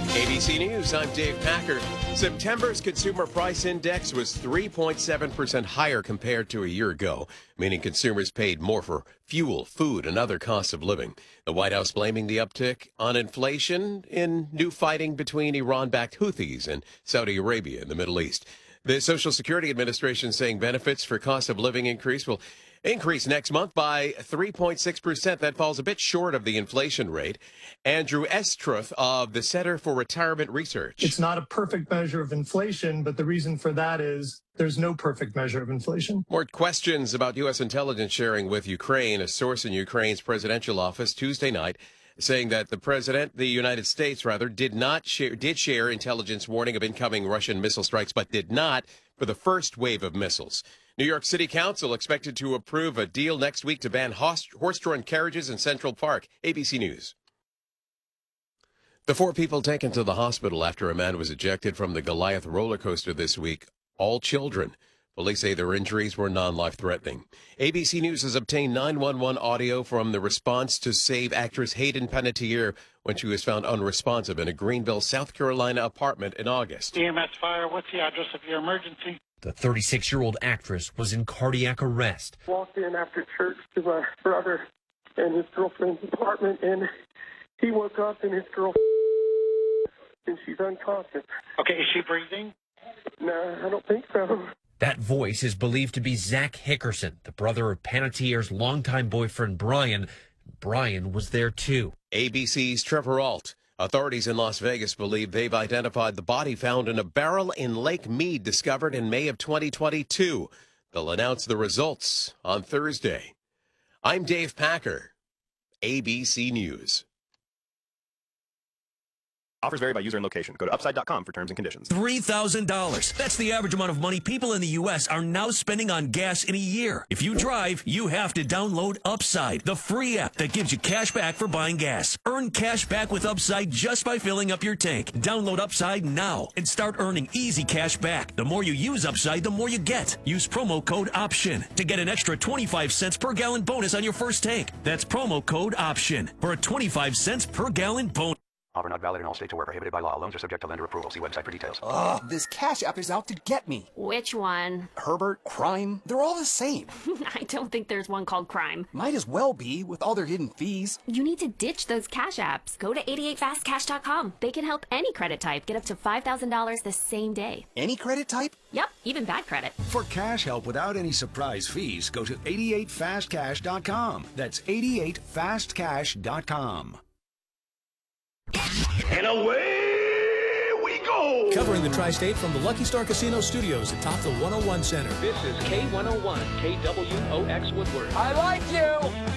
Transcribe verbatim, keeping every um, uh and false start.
A B C News, I'm Dave Packer. September's consumer price index was three point seven percent higher compared to a year ago, meaning consumers paid more for fuel, food, and other costs of living. The White House blaming the uptick on inflation in new fighting between Iran-backed Houthis and Saudi Arabia in the Middle East. The Social Security Administration saying benefits for cost of living increase will increase next month by three point six percent. That falls a bit short of the inflation rate. Andrew Estruth of the Center for Retirement Research. It's not a perfect measure of inflation, but the reason for that is there's no perfect measure of inflation. More questions about U S intelligence sharing with Ukraine. A source in Ukraine's presidential office Tuesday night saying that the president, the United States rather, did not share, did share intelligence warning of incoming Russian missile strikes, but did not for the first wave of missiles. New York City Council expected to approve a deal next week to ban horse-drawn carriages in Central Park. A B C News. The four people taken to the hospital after a man was ejected from the Goliath roller coaster this week, all children. Police say their injuries were non-life-threatening. A B C News has obtained nine one one audio from the response to save actress Hayden Panettiere when she was found unresponsive in a Greenville, South Carolina apartment in August. E M S fire, what's the address of your emergency? The thirty-six-year-old actress was in cardiac arrest. Walked in after church to my brother and his girlfriend's apartment, and he woke up and his girlfriend, and she's unconscious. Okay, is she breathing? No, I don't think so. That voice is believed to be Zach Hickerson, the brother of Panettiere's longtime boyfriend, Brian. Brian was there, too. A B C's Trevor Ault. Authorities in Las Vegas believe they've identified the body found in a barrel in Lake Mead discovered in May of twenty twenty-two. They'll announce the results on Thursday. I'm Dave Packer, A B C News. Offers vary by user and location. Go to upside dot com for terms and conditions. three thousand dollars. That's the average amount of money people in the U S are now spending on gas in a year. If you drive, you have to download Upside, the free app that gives you cash back for buying gas. Earn cash back with Upside just by filling up your tank. Download Upside now and start earning easy cash back. The more you use Upside, the more you get. Use promo code OPTION to get an extra twenty-five cents per gallon bonus on your first tank. That's promo code OPTION for a twenty-five cents per gallon bonus. Offer not valid in all states or where prohibited by law. Loans are subject to lender approval. See website for details. Ugh, this Cash App is out to get me. Which one? Herbert, Crime, they're all the same. I don't think there's one called Crime. Might as well be, with all their hidden fees. You need to ditch those Cash Apps. Go to eighty-eight fast cash dot com. They can help any credit type get up to five thousand dollars the same day. Any credit type? Yep, even bad credit. For cash help without any surprise fees, go to eighty-eight fast cash dot com. That's eighty-eight fast cash dot com. And away we go! Covering the Tri-State from the Lucky Star Casino Studios atop the one oh one Center. This is K one oh one, K W O X Woodward. I like you!